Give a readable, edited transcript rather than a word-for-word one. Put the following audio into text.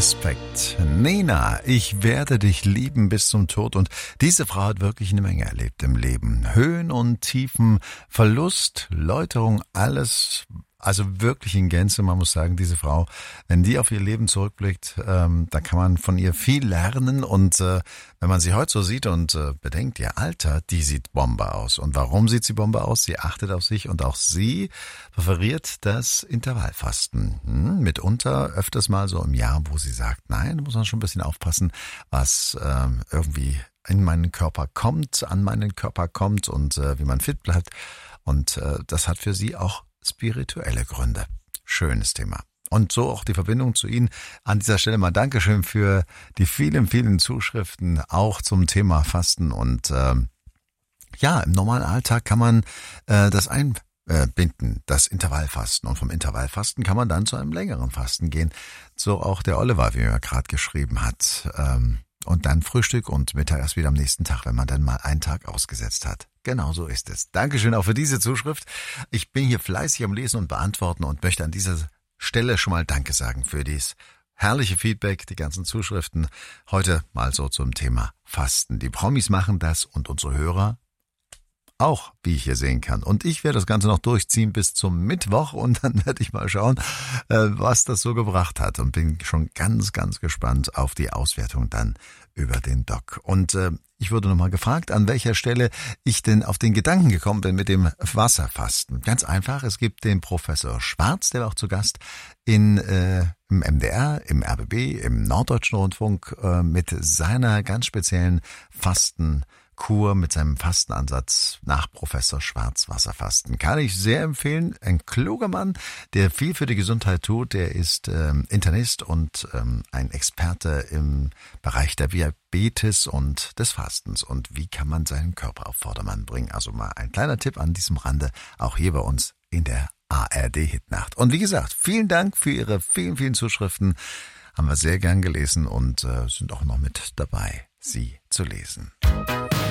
Aspekt. Nena, ich werde dich lieben bis zum Tod. Und diese Frau hat wirklich eine Menge erlebt im Leben. Höhen und Tiefen, Verlust, Läuterung, alles. Also wirklich in Gänze, man muss sagen, diese Frau, wenn die auf ihr Leben zurückblickt, da kann man von ihr viel lernen. Und wenn man sie heute so sieht und bedenkt, ihr Alter, die sieht Bombe aus. Und warum sieht sie Bombe aus? Sie achtet auf sich und auch sie präferiert das Intervallfasten. Mitunter öfters mal so im Jahr, wo sie sagt, nein, da muss man schon ein bisschen aufpassen, was irgendwie in meinen Körper kommt, an meinen Körper kommt und wie man fit bleibt. Und das hat für sie auch spirituelle Gründe. Schönes Thema. Und so auch die Verbindung zu Ihnen. An dieser Stelle mal Dankeschön für die vielen, vielen Zuschriften auch zum Thema Fasten. Und ja, im normalen Alltag kann man das einbinden, das Intervallfasten. Und vom Intervallfasten kann man dann zu einem längeren Fasten gehen. So auch der Oliver, wie er gerade geschrieben hat. Und dann Frühstück und Mittag erst wieder am nächsten Tag, wenn man dann mal einen Tag ausgesetzt hat. Genau so ist es. Dankeschön auch für diese Zuschrift. Ich bin hier fleißig am Lesen und Beantworten und möchte an dieser Stelle schon mal Danke sagen für dieses herrliche Feedback, die ganzen Zuschriften. Heute mal so zum Thema Fasten. Die Promis machen das und unsere Hörer auch, wie ich hier sehen kann. Und ich werde das Ganze noch durchziehen bis zum Mittwoch und dann werde ich mal schauen, was das so gebracht hat und bin schon ganz, ganz gespannt auf die Auswertung dann über den Doc. Und ich wurde nochmal gefragt, an welcher Stelle ich denn auf den Gedanken gekommen bin mit dem Wasserfasten. Ganz einfach, es gibt den Professor Schwarz, der war auch zu Gast im MDR, im RBB, im Norddeutschen Rundfunk mit seiner ganz speziellen Fastenkur, mit seinem Fastenansatz nach Professor Schwarz Wasserfasten. Kann ich sehr empfehlen. Ein kluger Mann, der viel für die Gesundheit tut. Der ist Internist und ein Experte im Bereich der Diabetes und des Fastens. Und wie kann man seinen Körper auf Vordermann bringen? Also mal ein kleiner Tipp an diesem Rande, auch hier bei uns in der ARD-Hitnacht. Und wie gesagt, vielen Dank für Ihre vielen, vielen Zuschriften. Haben wir sehr gern gelesen und sind auch noch mit dabei, sie zu lesen.